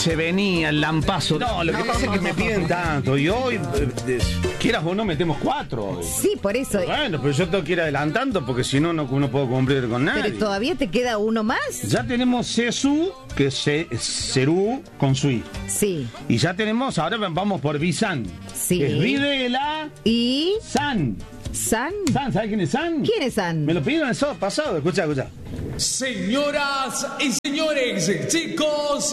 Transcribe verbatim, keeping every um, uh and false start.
se venía el lampazo. No, lo que pasa es que me piden tanto. Y hoy, eh, quieras o no, metemos cuatro hoy. Sí, por eso. Bueno, pero yo tengo que ir adelantando porque si no, no, no puedo cumplir con nadie. Pero todavía te queda uno más. Ya tenemos Cesú, que es Cerú con su I. Sí. Y ya tenemos, ahora vamos por Bizán. Sí. Que es Videla y San. ¿San? San, ¿sabes quién es San? ¿Quién es San? Me lo pidieron el sábado pasado, escucha, escucha. Señoras y señores, chicos